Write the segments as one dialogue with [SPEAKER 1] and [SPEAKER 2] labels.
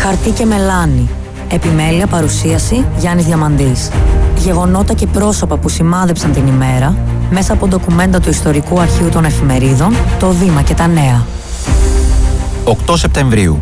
[SPEAKER 1] Χαρτί και μελάνι. Επιμέλεια, παρουσίαση Γιάννης Διαμαντής. Γεγονότα και πρόσωπα που σημάδεψαν την ημέρα μέσα από ντοκουμέντα του Ιστορικού Αρχείου των Εφημερίδων, το Βήμα και τα Νέα.
[SPEAKER 2] 8 Σεπτεμβρίου.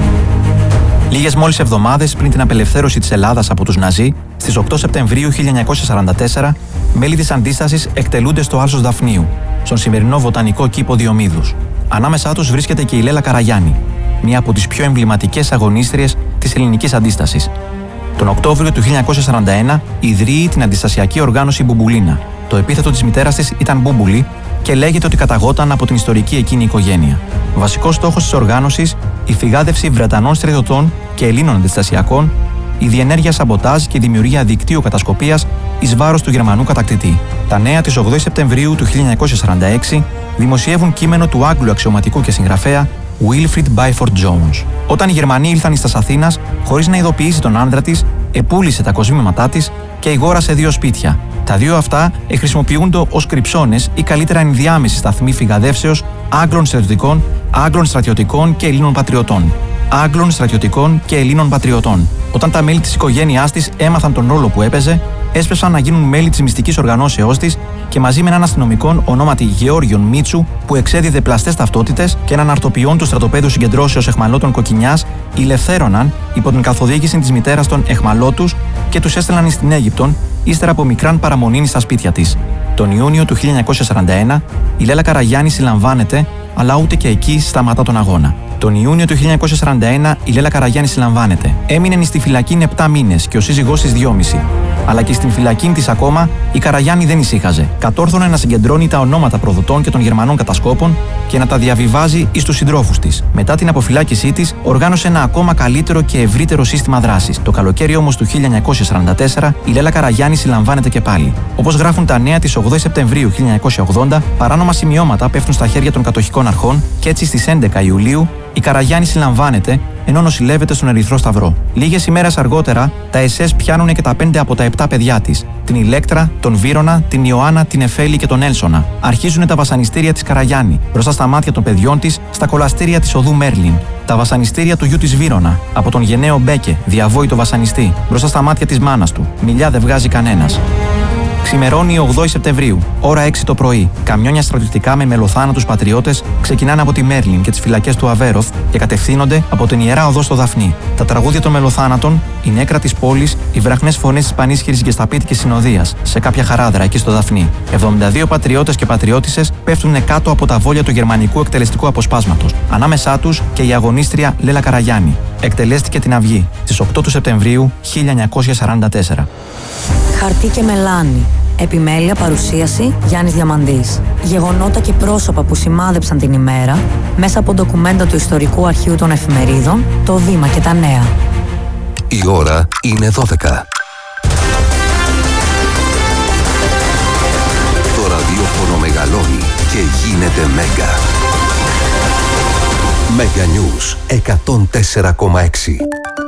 [SPEAKER 2] Λίγες μόλις εβδομάδες πριν την απελευθέρωση της Ελλάδας από τους Ναζί, στις 8 Σεπτεμβρίου 1944, μέλη της Αντίστασης εκτελούνται στο Άλσος Δαφνίου, στον σημερινό βοτανικό κήπο Διομήδους. Ανάμεσά τους βρίσκεται και η Λέλα Καραγιάννη, μία από τις πιο εμβληματικές αγωνίστριες της ελληνικής αντίστασης. Τον Οκτώβριο του 1941 ιδρύει την αντιστασιακή οργάνωση Μπουμπουλίνα. Το επίθετο της μητέρας της ήταν Μπούμπουλη και λέγεται ότι καταγόταν από την ιστορική εκείνη οικογένεια. Βασικός στόχος της οργάνωσης, η φυγάδευση Βρετανών στρατιωτών και Ελλήνων αντιστασιακών, η διενέργεια σαμποτάζ και η δημιουργία δικτύου κατασκοπίας εις βάρος του Γερμανού κατακτητή. Τα νέα της 8 Σεπτεμβρίου του 1946 δημοσιεύουν κείμενο του Άγγλου αξιωματικού και συγγραφέα Wilfrid Byford Jones. Όταν οι Γερμανοί ήλθαν εις Αθήνας, χωρίς να ειδοποιήσει τον άνδρα της, επούλησε τα κοσμήματά της και ηγόρασε 2 σπίτια. Τα 2 αυτά χρησιμοποιούνται ως κρυψώνες ή καλύτερα ενδιάμεση σταθμοί φυγαδεύσεως Άγγλων στρατιωτικών και Ελλήνων πατριωτών. Άγγλων στρατιωτικών και Ελλήνων πατριωτών. Όταν τα μέλη της οικογένειάς της έμαθαν τον ρόλο που έπαιζε, έσπευσαν να γίνουν μέλη της μυστικής οργανώσεώς της και μαζί με έναν αστυνομικό ονόματι Γεώργιον Μίτσου, που εξέδιδε πλαστές ταυτότητες, και έναν αρτοποιόν του στρατοπέδου συγκεντρώσεως αιχμαλώτων Κοκκινιάς, ηλευθέρωναν υπό την καθοδήγηση της μητέρας των αιχμαλώτους και τους έστελναν στην Αίγυπτον, ύστερα από μικράν παραμονή στα σπίτια της. Τον Ιούνιο του 1941 η Λέλα Καραγιάννη συλλαμβάνεται, αλλά ούτε και εκεί σταματά τον αγώνα. Τον Ιούνιο του 1941 η Λέλα Καραγιάννη συλλαμβάνεται. Έμεινε στη φυλακή 7 μήνες και ο σύζυγός της 2,5. Αλλά και στην φυλακή της ακόμα η Καραγιάννη δεν ησύχαζε. Κατόρθωνε να συγκεντρώνει τα ονόματα προδοτών και των Γερμανών κατασκόπων και να τα διαβιβάζει εις τους συντρόφους της. Μετά την αποφυλάκησή της, οργάνωσε ένα ακόμα καλύτερο και ευρύτερο σύστημα δράσης. Το καλοκαίρι όμως του 1944 η Λέλα Καραγιάννη συλλαμβάνεται και πάλι. Όπως γράφουν τα νέα της 8 Σεπτεμβρίου 1980, παράνομα σημειώματα πέφτουν στα χέρια των κατοχικών αρχών και έτσι στις 11 Ιουλίου η Καραγιάννη συλλαμβάνεται ενώ νοσηλεύεται στον Ερυθρό Σταυρό. Λίγες ημέρες αργότερα, τα SS πιάνουν και τα 5 από τα 7 παιδιά της: την Ηλέκτρα, τον Βύρωνα, την Ιωάννα, την Εφέλη και τον Έλσονα. Αρχίζουν τα βασανιστήρια της Καραγιάννη μπροστά στα μάτια των παιδιών της στα κολαστήρια της οδού Μέρλιν. Τα βασανιστήρια του γιου της Βύρωνα από τον γενναίο Μπέκε, διαβόητο βασανιστή, μπροστά στα μάτια της μάνας του. Μιλιά δεν βγάζει κανένας. Ξημερώνει 8 Σεπτεμβρίου, ώρα 6 το πρωί. Καμιόνια στρατιωτικά με μελοθάνατους πατριώτες ξεκινάνε από τη Μέρλιν και τις φυλακές του Αβέροθ και κατευθύνονται από την Ιερά Οδό στο Δαφνί. Τα τραγούδια των μελοθάνατων, η νέκρα της πόλης, οι βραχνές φωνές της πανίσχυρης γκεσταπίτικης συνοδείας σε κάποια χαράδρα εκεί στο Δαφνί. 72 πατριώτες και πατριώτισσες πέφτουν κάτω από τα βόλια του γερμανικού εκτελεστικού αποσπάσματος. Ανάμεσά τους και η αγωνίστρια Λέλα Καραγιάννη. Εκτελέστηκε την Αυγή στις 8 του Σεπτεμβρίου 1944.
[SPEAKER 1] Χαρτί και μελάνι. Επιμέλεια, παρουσίαση Γιάννης Διαμαντής. Γεγονότα και πρόσωπα που σημάδεψαν την ημέρα μέσα από ντοκουμέντα του Ιστορικού Αρχείου των Εφημερίδων, το Βήμα και τα Νέα.
[SPEAKER 3] Η ώρα είναι 12. Το ραδιόφωνο μεγαλώνει και γίνεται Μέγκα. Μέγκα News 104,6.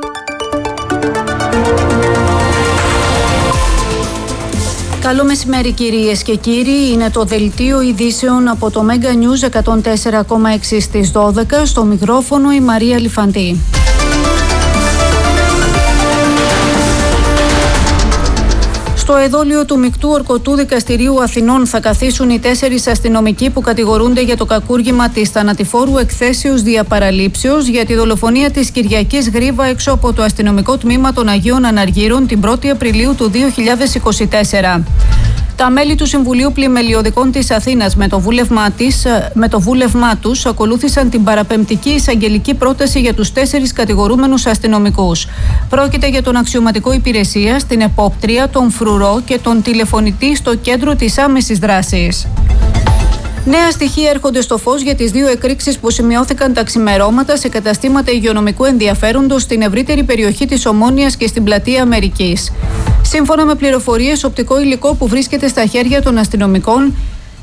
[SPEAKER 4] Καλό μεσημέρι κυρίες και κύριοι, είναι το δελτίο ειδήσεων από το Μέγκα News 104,6 στις 12, στο μικρόφωνο η Μαρία Λιφαντή. Στο εδόλιο του Μεικτού Ορκωτού Δικαστηρίου Αθηνών θα καθίσουν οι 4 αστυνομικοί που κατηγορούνται για το κακούργημα της θανατηφόρου εκθέσεως διαπαραλήψεως για τη δολοφονία της Κυριακής Γρίβα έξω από το αστυνομικό τμήμα των Αγίων Αναργύρων την 1η Απριλίου του 2024. Τα μέλη του Συμβουλίου Πλημελιωδικών της Αθήνας με το βούλευμά τους ακολούθησαν την παραπεμπτική εισαγγελική πρόταση για τους 4 κατηγορούμενους αστυνομικούς. Πρόκειται για τον αξιωματικό υπηρεσίας, την επόπτρια, τον φρουρό και τον τηλεφωνητή στο κέντρο της άμεσης δράσης. Νέα στοιχεία έρχονται στο φως για τις 2 εκρήξεις που σημειώθηκαν τα ξημερώματα σε καταστήματα υγειονομικού ενδιαφέροντος στην ευρύτερη περιοχή της Ομόνοιας και στην πλατεία Αμερικής. Σύμφωνα με πληροφορίες, οπτικό υλικό που βρίσκεται στα χέρια των αστυνομικών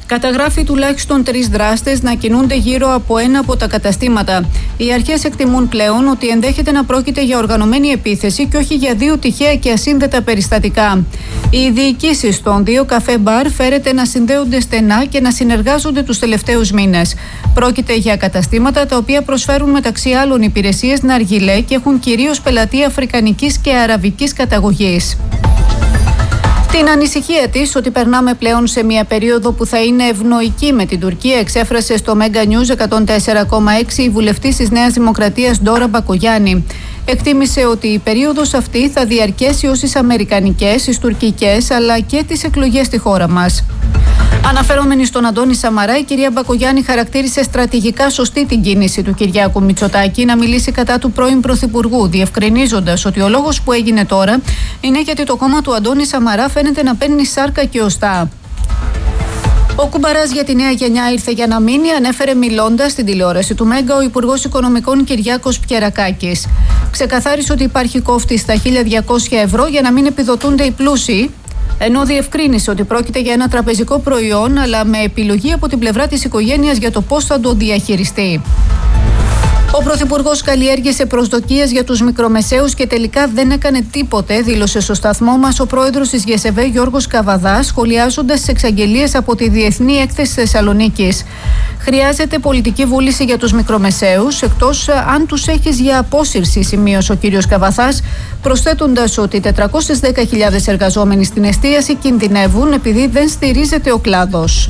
[SPEAKER 4] Καταγράφει τουλάχιστον 3 δράστες να κινούνται γύρω από ένα από τα καταστήματα. Οι αρχές εκτιμούν πλέον ότι ενδέχεται να πρόκειται για οργανωμένη επίθεση και όχι για 2 τυχαία και ασύνδετα περιστατικά. Οι διοικήσεις των 2 καφέ μπαρ φέρεται να συνδέονται στενά και να συνεργάζονται τους τελευταίους μήνες. Πρόκειται για καταστήματα τα οποία προσφέρουν μεταξύ άλλων υπηρεσίες ναργιλέ και έχουν κυρίως πελατεία αφρικανικής και αραβικής καταγωγής. Την ανησυχία της ότι περνάμε πλέον σε μια περίοδο που θα είναι ευνοϊκή με την Τουρκία εξέφρασε στο Mega News 104,6 η βουλευτής της Νέας Δημοκρατίας Ντόρα Μπακογιάννη. Εκτίμησε ότι η περίοδος αυτή θα διαρκέσει ως τις αμερικανικές, τις τουρκικές αλλά και τις εκλογές στη χώρα μας. Αναφερόμενη στον Αντώνη Σαμαρά, η κυρία Μπακογιάννη χαρακτήρισε στρατηγικά σωστή την κίνηση του Κυριάκου Μητσοτάκη να μιλήσει κατά του πρώην Πρωθυπουργού, διευκρινίζοντας ότι ο λόγος που έγινε τώρα είναι γιατί το κόμμα του Αντώνη Σαμαρά φαίνεται να παίρνει σάρκα και οστά. Ο κουμπαράς για τη νέα γενιά ήρθε για να μείνει, ανέφερε μιλώντας στην τηλεόραση του Μέγκα ο Υπουργός Οικονομικών Κυριάκος Πιερακάκης. Ξεκαθάρισε ότι υπάρχει κόφτη στα 1.200 ευρώ για να μην επιδοτούνται οι πλούσιοι, ενώ διευκρίνησε ότι πρόκειται για ένα τραπεζικό προϊόν, αλλά με επιλογή από την πλευρά της οικογένειας για το πώς θα το διαχειριστεί. Ο Πρωθυπουργός καλλιέργησε προσδοκίες για τους μικρομεσαίους και τελικά δεν έκανε τίποτε, δήλωσε στο σταθμό μας ο πρόεδρος της ΓΕΣΕΒΕ Γιώργος Καβαδάς, σχολιάζοντας τις εξαγγελίες από τη Διεθνή Έκθεση Θεσσαλονίκης. Χρειάζεται πολιτική βούληση για τους μικρομεσαίους, εκτός αν τους έχεις για απόσυρση, σημείωσε ο κύριος Καβαδάς, προσθέτοντας ότι 410.000 εργαζόμενοι στην εστίαση κινδυνεύουν επειδή δεν στηρίζεται ο κλάδος.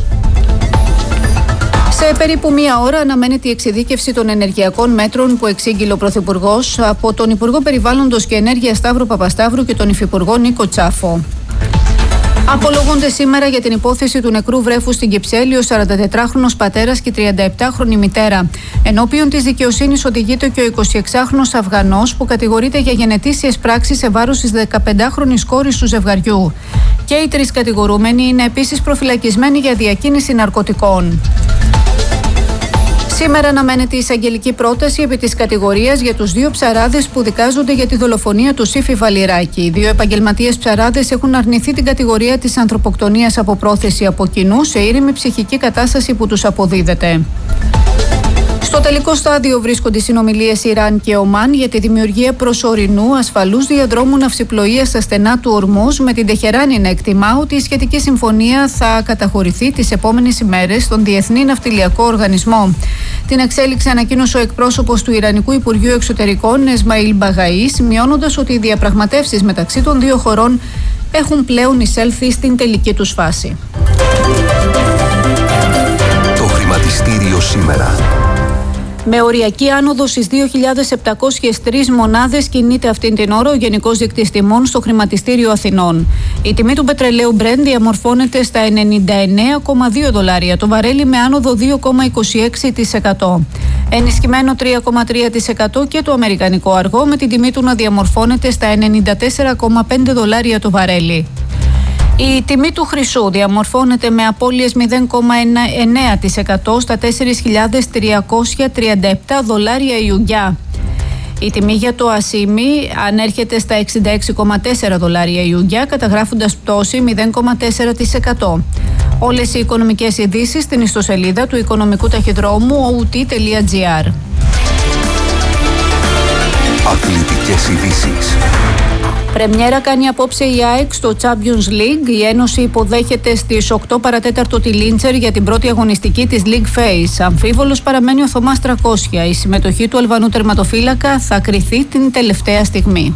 [SPEAKER 4] Σε περίπου μία ώρα αναμένεται η εξειδίκευση των ενεργειακών μέτρων που εξήγηλε ο Πρωθυπουργός από τον Υπουργό Περιβάλλοντος και Ενέργειας Σταύρο Παπασταύρου και τον Υφυπουργό Νίκο Τσάφο. Απολογούνται σήμερα για την υπόθεση του νεκρού βρέφους στην Κυψέλη ο 44χρονος πατέρας και 37χρονη μητέρα. Ενώπιον της δικαιοσύνης οδηγείται και ο 26χρονος Αφγανός που κατηγορείται για γενετήσιες πράξεις σε βάρος της 15χρονης κόρης του ζευγαριού. Και οι 3 κατηγορούμενοι είναι επίσης προφυλακισμένοι για διακίνηση ναρκωτικών. Σήμερα αναμένεται η εισαγγελική πρόταση επί της κατηγορίας για τους 2 ψαράδες που δικάζονται για τη δολοφονία του Σύφη Βαλιράκη. Οι 2 επαγγελματίες ψαράδες έχουν αρνηθεί την κατηγορία της ανθρωποκτονίας από πρόθεση από κοινού σε ήρεμη ψυχική κατάσταση που τους αποδίδεται. Στο τελικό στάδιο βρίσκονται οι συνομιλίες Ιράν και Ομάν για τη δημιουργία προσωρινού ασφαλούς διαδρόμου ναυσιπλοείας στα στενά του Ορμούζ, με την Τεχεράνη να εκτιμά ότι η σχετική συμφωνία θα καταχωρηθεί τις επόμενες ημέρες στον Διεθνή Ναυτιλιακό Οργανισμό. Την εξέλιξη ανακοίνωσε ο εκπρόσωπος του Ιρανικού Υπουργείου Εξωτερικών Εσμαήλ Μπαγαή, σημειώνοντας ότι οι διαπραγματεύσεις μεταξύ των 2 χωρών έχουν πλέον εισέλθει στην τελική τους φάση.
[SPEAKER 3] Το χρηματιστήριο σήμερα.
[SPEAKER 4] Με οριακή άνοδο στις 2.703 μονάδες κινείται αυτήν την ώρα ο Γενικός Δείκτης Τιμών στο χρηματιστήριο Αθηνών. Η τιμή του πετρελαίου Brent διαμορφώνεται στα $99,2 το βαρέλι με άνοδο 2,26%. Ενισχυμένο 3,3% και το αμερικανικό αργό με την τιμή του να διαμορφώνεται στα $94,5 το βαρέλι. Η τιμή του χρυσού διαμορφώνεται με απώλειες 0,9% στα $4.337 η ουγγιά. Η τιμή για το ασίμι ανέρχεται στα $66,4 η ουγγιά, καταγράφοντας πτώση 0,4%. Όλες οι οικονομικές ειδήσεις στην ιστοσελίδα του οικονομικού ταχυδρόμου out.gr.
[SPEAKER 3] Αθλητικές ειδήσεις.
[SPEAKER 4] Πρεμιέρα κάνει απόψε η ΑΕΚ στο Champions League. Η Ένωση υποδέχεται στις 8 παρατέταρτο τη Λίντσερ για την πρώτη αγωνιστική της League Phase. Αμφίβολος παραμένει ο Θωμάς Τρακόσια. Η συμμετοχή του Αλβανού τερματοφύλακα θα κριθεί την τελευταία στιγμή.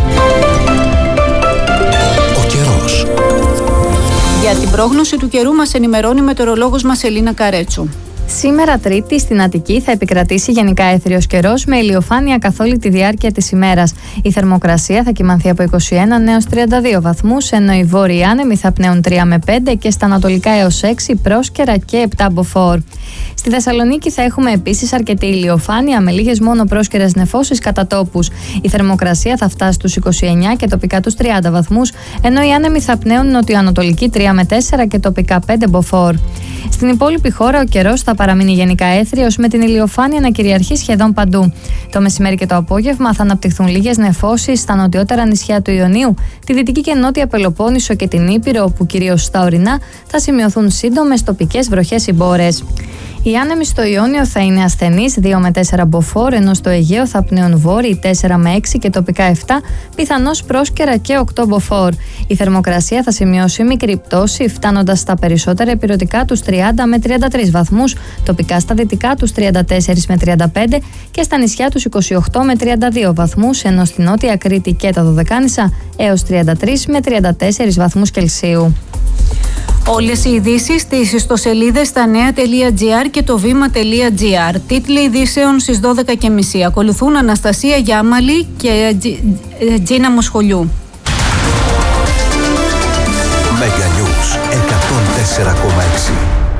[SPEAKER 3] Ο καιρός.
[SPEAKER 4] Για την πρόγνωση του καιρού μας ενημερώνει η μετεωρολόγος μας Ελίνα Καρέτσου.
[SPEAKER 5] Σήμερα Τρίτη στην Αττική θα επικρατήσει γενικά έθριος καιρός με ηλιοφάνεια καθ' όλη τη διάρκεια της ημέρας. Η θερμοκρασία θα κυμανθεί από 21 έως 32 βαθμούς, ενώ οι βόρειοι άνεμοι θα πνέουν 3 με 5 και στα ανατολικά έως 6 πρόσκαιρα και 7 μποφόρ. Στη Θεσσαλονίκη θα έχουμε επίσης αρκετή ηλιοφάνεια με λίγες μόνο πρόσκαιρες νεφώσεις κατά τόπους. Η θερμοκρασία θα φτάσει στους 29 και τοπικά τους 30 βαθμούς, ενώ οι άνεμοι θα πνέουν νοτιοανατολική 3 με 4 και τοπικά 5 μποφόρ. Στην υπόλοιπη χώρα ο καιρός θα παραμείνει γενικά έθριος, με την ηλιοφάνεια να κυριαρχεί σχεδόν παντού. Το μεσημέρι και το απόγευμα θα αναπτυχθούν λίγες νεφώσεις στα νοτιότερα νησιά του Ιωνίου, τη Δυτική και Νότια Πελοπόννησο και την Ήπειρο, όπου κυρίως στα ορεινά θα σημειωθούν σύντομες τοπικές βροχές ή μπόρες. Οι άνεμοι στο Ιόνιο θα είναι ασθενείς 2 με 4 μποφόρ, ενώ στο Αιγαίο θα πνέουν βόρειοι 4 με 6 και τοπικά 7, πιθανώς πρόσκαιρα και 8 μποφόρ. Η θερμοκρασία θα σημειώσει μικρή πτώση, φτάνοντας στα περισσότερα ηπειρωτικά τους 30 με 33 βαθμούς, τοπικά στα δυτικά τους 34 με 35 και στα νησιά τους 28 με 32 βαθμούς, ενώ στη Νότια Κρήτη και τα Δωδεκάνησα έως 33 με 34 βαθμούς Κελσίου.
[SPEAKER 4] Όλες οι ειδήσεις στις ιστοσελίδες stanea.gr και το βήμα.gr. Τίτλοι ειδήσεων στις 12.30. Ακολουθούν Αναστασία Γιάμαλη και Τζίνα Μοσχολιού.
[SPEAKER 3] Mega News 104,6.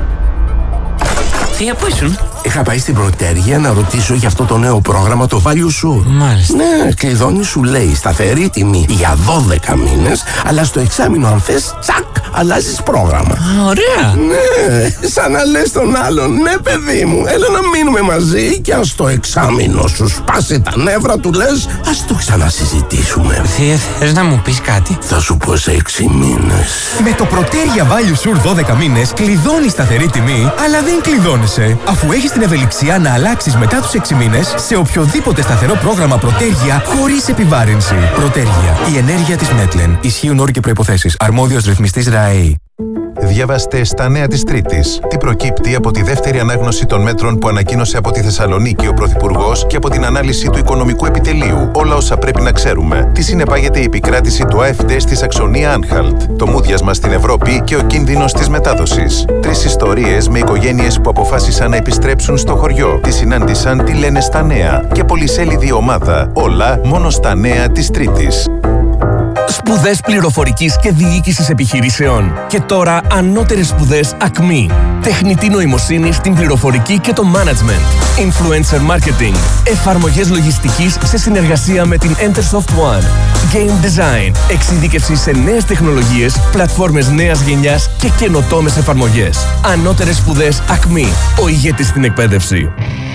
[SPEAKER 6] Θεία, πού ήσουν?
[SPEAKER 7] Είχα πάει στην Πρωτέργεια να ρωτήσω για αυτό το νέο πρόγραμμα, το Value Sur.
[SPEAKER 6] Μάλιστα.
[SPEAKER 7] Ναι, κλειδώνει, σου λέει σταθερή τιμή για 12 μήνες, αλλά στο εξάμηνο αν θες, τσακ, αλλάζεις πρόγραμμα.
[SPEAKER 6] Ωραία.
[SPEAKER 7] Ναι, σαν να λες τον άλλον, ναι παιδί μου, έλα να μείνουμε μαζί και αν στο εξάμηνο σου σπάσει τα νεύρα του λες, ας το ξανασυζητήσουμε.
[SPEAKER 6] Θεία, θες να μου πεις κάτι?
[SPEAKER 7] Θα σου πω σε 6 μήνες.
[SPEAKER 8] Με το Πρωτέργεια Value Sur 12 μήνες κλειδώνεις σταθερή τιμή, αλλά δεν κλειδώνεσαι, αφού έχεις την ευελιξία να αλλάξεις μετά τους 6 μήνες σε οποιοδήποτε σταθερό πρόγραμμα Πρωτέργεια χωρίς επιβάρυνση. Πρωτέργεια. Η ενέργεια της Netlen. Ισχύουν όροι και προϋποθέσεις. Αρμόδιος ρυθμιστής ΡΑΕΗ.
[SPEAKER 9] Διαβάστε στα νέα της Τρίτης. Τι προκύπτει από τη δεύτερη ανάγνωση των μέτρων που ανακοίνωσε από τη Θεσσαλονίκη ο Πρωθυπουργός και από την ανάλυση του οικονομικού επιτελείου. Όλα όσα πρέπει να ξέρουμε. Τι συνεπάγεται η επικράτηση του AfD στη Σαξονία-Άνχαλτ. Το μούδιασμα στην Ευρώπη και ο κίνδυνος της μετάδοσης. 3 ιστορίες με οικογένειες που αποφάσισαν να επιστρέψουν στο χωριό. Τι συνάντησαν, τι λένε στα νέα. Και πολυσέλιδη ομάδα. Όλα μόνο στα νέα της Τρίτης.
[SPEAKER 10] Σπουδές πληροφορικής και διοίκησης επιχειρήσεων. Και τώρα ανώτερες σπουδές ΑΚΜΗ. Τεχνητή νοημοσύνη στην πληροφορική και το management. Influencer marketing. Εφαρμογές λογιστικής σε συνεργασία με την Entersoft One. Game design. Εξειδίκευση σε νέες τεχνολογίες, πλατφόρμες νέας γενιάς και καινοτόμες εφαρμογές. Ανώτερες σπουδές ΑΚΜΗ. Ο ηγέτης στην εκπαίδευση.